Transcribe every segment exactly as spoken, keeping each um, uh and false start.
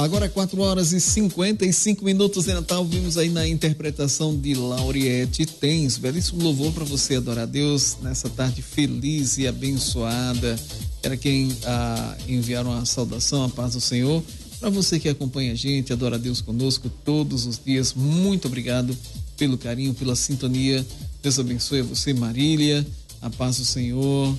Agora quatro horas e cinquenta e cinco minutos de Natal, vimos aí na interpretação de Lauriette Tens, belíssimo louvor para você adorar a Deus nessa tarde feliz e abençoada. Era quem ah, enviaram a saudação, a paz do Senhor. Para você que acompanha a gente, adora a Deus conosco todos os dias, muito obrigado pelo carinho, pela sintonia. Deus abençoe a você, Marília, a paz do Senhor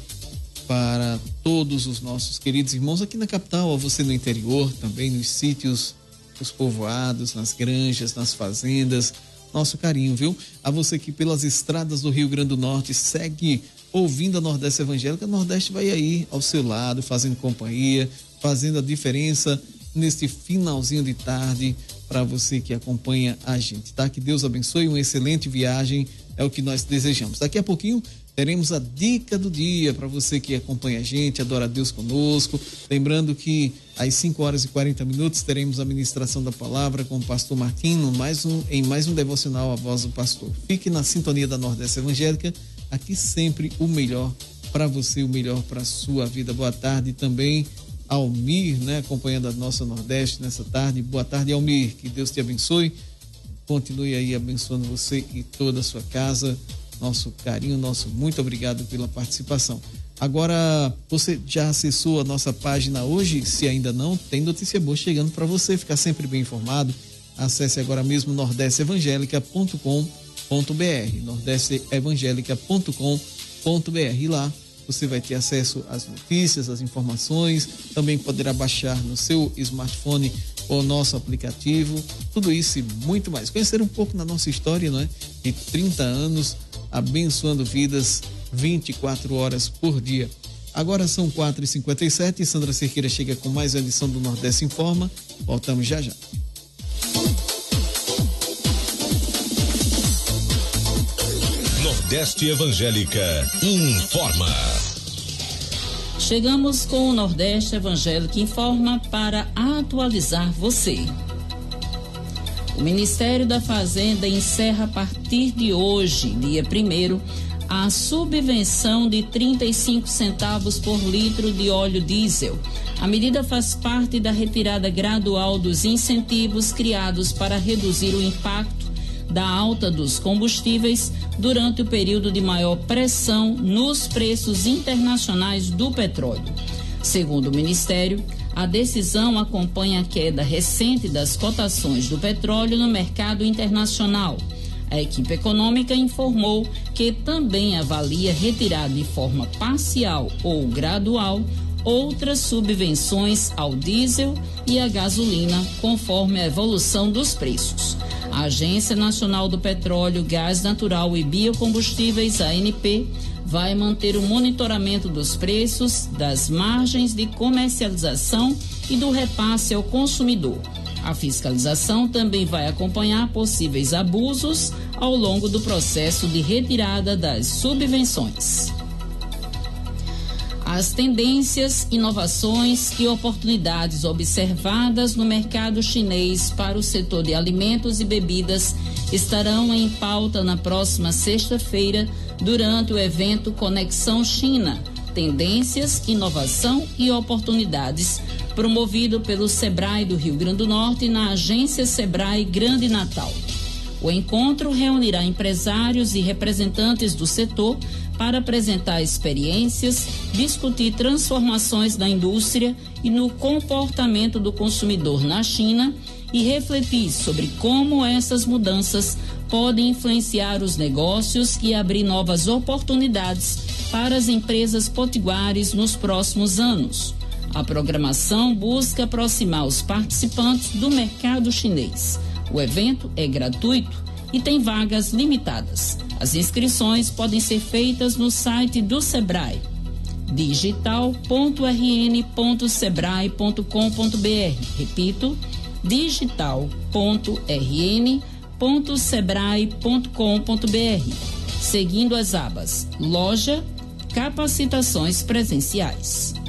para todos os nossos queridos irmãos aqui na capital, a você no interior, também nos sítios, nos povoados, nas granjas, nas fazendas, nosso carinho, viu? A você que pelas estradas do Rio Grande do Norte segue ouvindo a Nordeste Evangélica, a Nordeste vai aí ao seu lado, fazendo companhia, fazendo a diferença neste finalzinho de tarde para você que acompanha a gente, tá? Que Deus abençoe, uma excelente viagem é o que nós desejamos. Daqui a pouquinho teremos a dica do dia para você que acompanha a gente, adora a Deus conosco. Lembrando que às cinco horas e quarenta minutos teremos a ministração da palavra com o pastor Martinho, mais um, em mais um devocional A Voz do Pastor. Fique na sintonia da Nordeste Evangélica, aqui sempre o melhor para você, o melhor para a sua vida. Boa tarde também, Almir, né, acompanhando a nossa Nordeste nessa tarde. Boa tarde, Almir, que Deus te abençoe, continue aí abençoando você e toda a sua casa. Nosso carinho, nosso muito obrigado pela participação. Agora, você já acessou a nossa página hoje? Se ainda não, tem notícia boa chegando para você ficar sempre bem informado. Acesse agora mesmo nordeste evangélica ponto com ponto br, nordeste evangélica ponto com ponto br. E lá você vai ter acesso às notícias, às informações, também poderá baixar no seu smartphone o nosso aplicativo, tudo isso e muito mais. Conhecer um pouco da nossa história, não é? De trinta anos, abençoando vidas vinte e quatro horas por dia. Agora são quatro e cinquenta e sete, Sandra Cerqueira chega com mais uma edição do Nordeste Informa. Voltamos já já. Nordeste Evangélica informa. Chegamos com o Nordeste Evangélica Informa para atualizar você. O Ministério da Fazenda encerra a partir de hoje, dia primeiro, a subvenção de trinta e cinco centavos por litro de óleo diesel. A medida faz parte da retirada gradual dos incentivos criados para reduzir o impacto da alta dos combustíveis durante o período de maior pressão nos preços internacionais do petróleo. Segundo o Ministério, a decisão acompanha a queda recente das cotações do petróleo no mercado internacional. A equipe econômica informou que também avalia retirar de forma parcial ou gradual outras subvenções ao diesel e à gasolina, conforme a evolução dos preços. A Agência Nacional do Petróleo, Gás Natural e Biocombustíveis, A N P, vai manter o monitoramento dos preços, das margens de comercialização e do repasse ao consumidor. A fiscalização também vai acompanhar possíveis abusos ao longo do processo de retirada das subvenções. As tendências, inovações e oportunidades observadas no mercado chinês para o setor de alimentos e bebidas estarão em pauta na próxima sexta-feira durante o evento Conexão China, Tendências, Inovação e Oportunidades, promovido pelo Sebrae do Rio Grande do Norte na agência Sebrae Grande Natal. O encontro reunirá empresários e representantes do setor para apresentar experiências, discutir transformações na indústria e no comportamento do consumidor na China e refletir sobre como essas mudanças podem influenciar os negócios e abrir novas oportunidades para as empresas potiguares nos próximos anos. A programação busca aproximar os participantes do mercado chinês. O evento é gratuito e tem vagas limitadas. As inscrições podem ser feitas no site do Sebrae, digital ponto r n ponto sebrae ponto com ponto b r. Repito, digital ponto r n ponto sebrae ponto com ponto b r, seguindo as abas Loja, Capacitações Presenciais.